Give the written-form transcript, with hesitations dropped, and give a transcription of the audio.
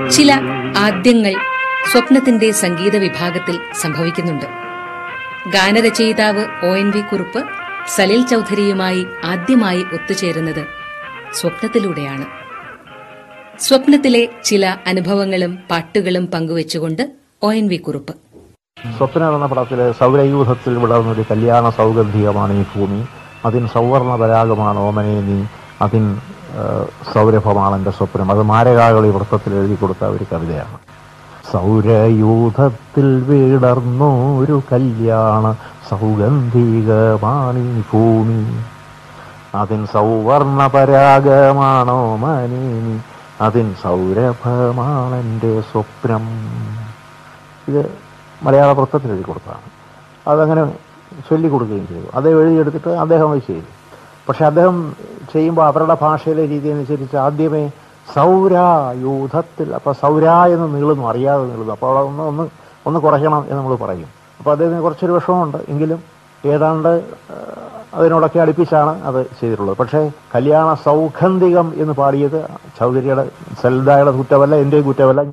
ചില ആദ്യങ്ങൾ സ്വപ്നത്തിന്റെ സംഗീത വിഭാഗത്തിൽ സംഭവിക്കുന്നുണ്ട്. ഗാനരചയിതാവ് ONV കുറുപ്പ് സലിൽ ചൌധരിയുമായി ആദ്യമായി ഒത്തുചേരുന്നത് സ്വപ്നത്തിലൂടെയാണ്. സ്വപ്നത്തിലെ ചില അനുഭവങ്ങളും പാട്ടുകളും പങ്കുവച്ചുകൊണ്ട് ONV കുറുപ്പ്. സ്വപ്ന എന്ന പടത്തിലെ സൗരയൂഥത്തിൽ വിളർന്നൊരു കല്യാണ സൗഗന്ധികമാണ് ഈ ഭൂമി, അതിൻ സൗവർണ പരാഗമാണ് ഓമനേ നീ, അതിൻ സൗരഭമാണ് എൻ്റെ സ്വപ്നം. അത് മാരകാകളി വൃത്തത്തിൽ എഴുതി കൊടുത്ത ഒരു കവിതയാണ്. സൗരയൂഥത്തിൽ വിടർന്നൊരു കല്യാണ സൗഗന്ധികമാണ് ഈ ഭൂമി, അതിൻ സൗവർണ പരാഗമാണോ മനേ നീ, അതിൻ സൗരഭമാണെൻ്റെ സ്വപ്നം. ഇത് മലയാള വൃത്തത്തിൽ എഴുതി കൊടുത്തതാണ്. അതങ്ങനെ ചൊല്ലിക്കൊടുക്കുകയും ചെയ്തു. അദ്ദേഹം എഴുതിയെടുത്തിട്ട് അദ്ദേഹം അത് ചെയ്തു. പക്ഷെ അദ്ദേഹം ചെയ്യുമ്പോൾ അവരുടെ ഭാഷയിലെ രീതി അനുസരിച്ച് ആദ്യമേ സൗരയൂഥത്തിൽ, അപ്പോൾ സൗര എന്ന് നീളുന്നു, അറിയാതെ നീളുന്നു, അപ്പോൾ അവിടെ ഒന്ന് കുറയ്ക്കണം എന്ന് നമ്മൾ പറയും. അപ്പോൾ അദ്ദേഹത്തിന് കുറച്ചൊരു വിഷമമുണ്ട്, എങ്കിലും ഏതാണ്ട് അതിനോടൊക്കെ അടുപ്പിച്ചാണ് അത് ചെയ്തിട്ടുള്ളത്. പക്ഷേ കല്യാണ സൗഗന്ധികം എന്ന് പാടിയത് ചൗധരിയുടെ, സൽദായുടെ കുറ്റമല്ല, എൻ്റെയും കുറ്റമല്ല.